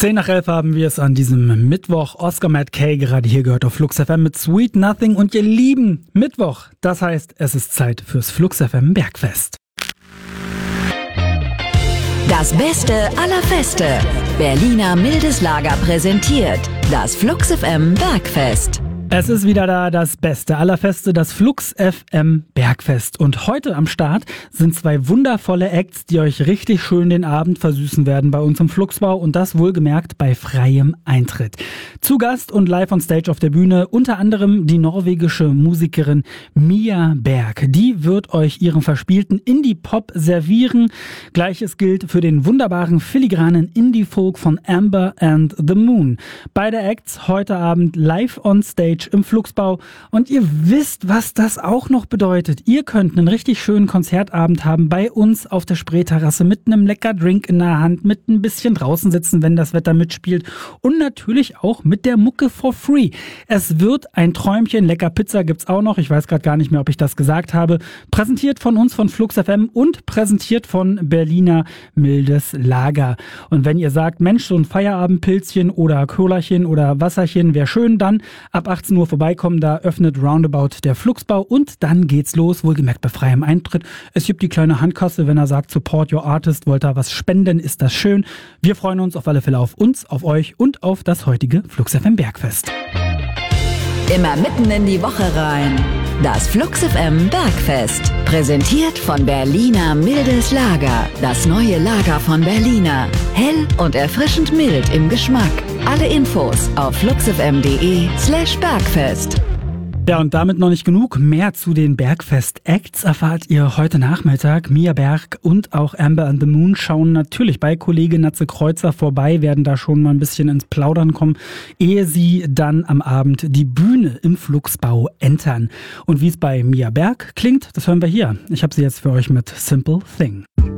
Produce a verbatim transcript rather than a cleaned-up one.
zehn nach elf haben wir es an diesem Mittwoch. Oscar Matt Kay gerade hier gehört auf Flux F M mit Sweet Nothing und ihr lieben Mittwoch. Das heißt, es ist Zeit fürs Flux F M Bergfest. Das Beste aller Feste. Berliner Mildes Lager präsentiert das Flux F M Bergfest. Es ist wieder da, das Beste aller Feste, das Flux F M Bergfest. Und heute am Start sind zwei wundervolle Acts, die euch richtig schön den Abend versüßen werden bei uns im Fluxbau und das wohlgemerkt bei freiem Eintritt. Zu Gast und live on stage auf der Bühne unter anderem die norwegische Musikerin Mia Berg. Die wird euch ihren verspielten Indie-Pop servieren. Gleiches gilt für den wunderbaren filigranen Indie-Folk von Amber and the Moon. Beide Acts heute Abend live on stage im Fluxbau und ihr wisst, was das auch noch bedeutet. Ihr könnt einen richtig schönen Konzertabend haben bei uns auf der Spreeterrasse mit einem lecker Drink in der Hand, mit ein bisschen draußen sitzen, wenn das Wetter mitspielt und natürlich auch mit der Mucke for free. Es wird ein Träumchen, lecker Pizza gibt's auch noch, ich weiß gerade gar nicht mehr, ob ich das gesagt habe. Präsentiert von uns von Flux F M und präsentiert von Berliner Mildes Lager. Und wenn ihr sagt, Mensch, so ein Feierabendpilzchen oder Colachen oder Wasserchen wäre schön, dann ab achtzehn Uhr vorbeikommen, da öffnet Roundabout der Fluxbau und dann geht's los, wohlgemerkt bei freiem Eintritt. Es gibt die kleine Handkasse, wenn er sagt, support your artist, wollt ihr was spenden, ist das schön. Wir freuen uns auf alle Fälle auf uns, auf euch und auf das heutige Flux F M Bergfest. Immer mitten in die Woche rein. Das Flux F M Bergfest. Präsentiert von Berliner Mildes Lager. Das neue Lager von Berliner. Hell und erfrischend mild im Geschmack. Alle Infos auf fluxfm.de slash Bergfest. Ja, und damit noch nicht genug. Mehr zu den Bergfest-Acts erfahrt ihr heute Nachmittag. Mia Berg und auch Amber and the Moon schauen natürlich bei Kollege Natze Kreuzer vorbei, werden da schon mal ein bisschen ins Plaudern kommen, ehe sie dann am Abend die Bühne im Fluxbau entern. Und wie es bei Mia Berg klingt, das hören wir hier. Ich habe sie jetzt für euch mit Simple Thing.